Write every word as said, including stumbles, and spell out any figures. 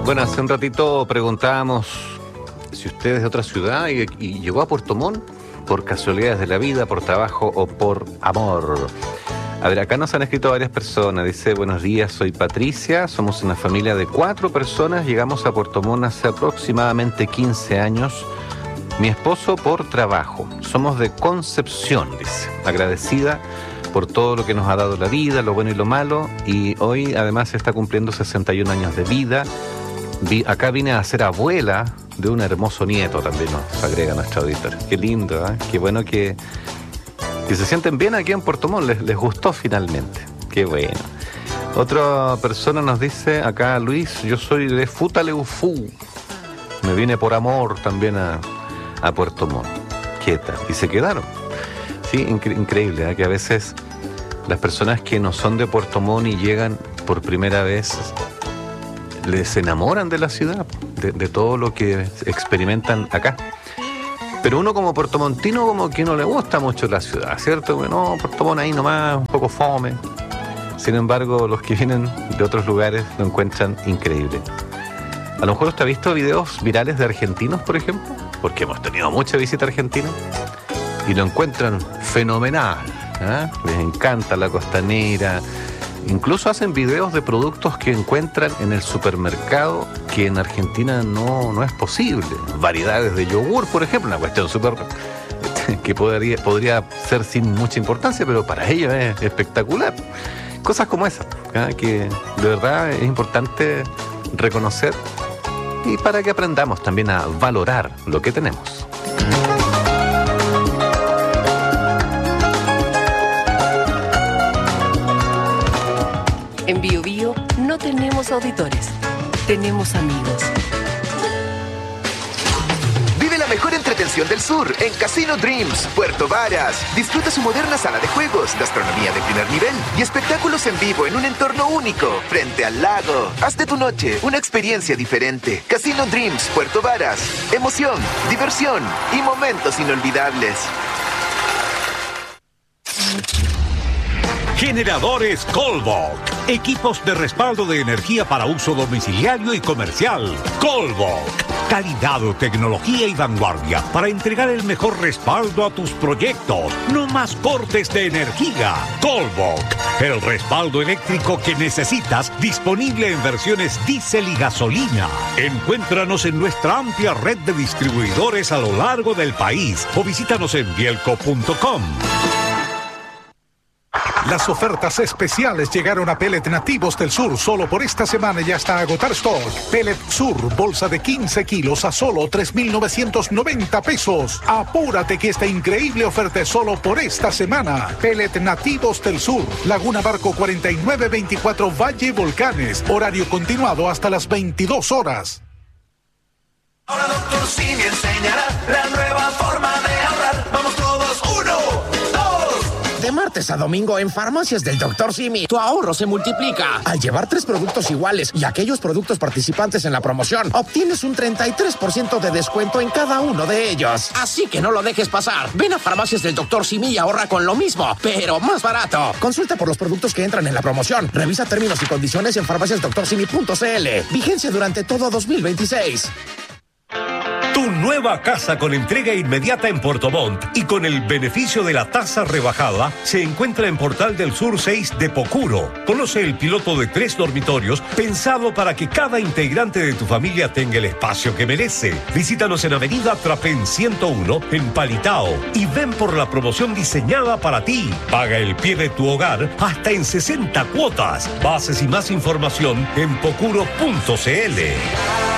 Bueno, hace un ratito preguntábamos si usted es de otra ciudad y, y llegó a Puerto Montt por casualidades de la vida, por trabajo o por amor. A ver, acá nos han escrito varias personas. Dice, buenos días, soy Patricia, somos una familia de cuatro personas, llegamos a Puerto Montt hace aproximadamente quince años. Mi esposo por trabajo. Somos de Concepción, dice. Agradecida por todo lo que nos ha dado la vida, lo bueno y lo malo. Y hoy además está cumpliendo sesenta y un años de vida. Vi, acá vine a ser abuela de un hermoso nieto, también nos agrega nuestro auditor. Qué lindo, ¿eh? Qué bueno que, que se sienten bien aquí en Puerto Montt. Les, les gustó finalmente. Qué bueno. Otra persona nos dice, acá Luis, yo soy de Futaleufú. Me vine por amor también a... a Puerto Montt. ¿Qué tal? Y se quedaron. Sí, incre- increíble, ¿eh? Que a veces las personas que no son de Puerto Montt y llegan por primera vez les enamoran de la ciudad, de, de todo lo que experimentan acá. Pero uno como puertomontino como que no le gusta mucho la ciudad, ¿cierto? Bueno, Puerto Montt ahí nomás, un poco fome. Sin embargo, los que vienen de otros lugares lo encuentran increíble. A lo mejor usted ha visto videos virales de argentinos, por ejemplo, porque hemos tenido mucha visita argentina, y lo encuentran fenomenal, ¿eh? Les encanta la costanera. Incluso hacen videos de productos que encuentran en el supermercado que en Argentina no, no es posible. Variedades de yogur, por ejemplo, una cuestión súper que podría, podría ser sin mucha importancia, pero para ellos es espectacular. Cosas como esas, ¿eh? Que de verdad es importante reconocer y para que aprendamos también a valorar lo que tenemos. En Bio Bio no tenemos auditores, tenemos amigos. Vive la mejor entretención del sur en Casino Dreams, Puerto Varas. Disfruta su moderna sala de juegos, gastronomía de primer nivel y espectáculos en vivo en un entorno único, frente al lago. Haz de tu noche una experiencia diferente. Casino Dreams, Puerto Varas. Emoción, diversión y momentos inolvidables. Generadores Colbok. Equipos de respaldo de energía para uso domiciliario y comercial. Colbok. Calidad, tecnología y vanguardia para entregar el mejor respaldo a tus proyectos. No más cortes de energía. Colbok. El respaldo eléctrico que necesitas, disponible en versiones diésel y gasolina. Encuéntranos en nuestra amplia red de distribuidores a lo largo del país o visítanos en bielco punto com. Las ofertas especiales llegaron a Pellet Nativos del Sur solo por esta semana y hasta agotar stock. Pellet Sur, bolsa de quince kilos a solo tres mil novecientos noventa pesos. Apúrate que esta increíble oferta es solo por esta semana. Pellet Nativos del Sur, Laguna Barco cuarenta y nueve veinticuatro Valle Volcanes. Horario continuado hasta las veintidós horas. Ahora Doctor Simi enseñará la nueva forma de ahorrar. Vamos todos, uno, dos. De martes a domingo en Farmacias del Doctor Simi, tu ahorro se multiplica. Al llevar tres productos iguales y aquellos productos participantes en la promoción, obtienes un treinta y tres por ciento de descuento en cada uno de ellos. Así que no lo dejes pasar. Ven a Farmacias del Doctor Simi y ahorra con lo mismo, pero más barato. Consulta por los productos que entran en la promoción. Revisa términos y condiciones en farmacias doctor simi punto c l. Vigencia durante todo dos mil veintiséis. Tu nueva casa con entrega inmediata en Puerto Montt y con el beneficio de la tasa rebajada se encuentra en Portal del Sur seis de Pocuro. Conoce el piloto de tres dormitorios pensado para que cada integrante de tu familia tenga el espacio que merece. Visítanos en Avenida Trapén ciento uno en Palitao y ven por la promoción diseñada para ti. Paga el pie de tu hogar hasta en sesenta cuotas. Bases y más información en pocuro punto c l.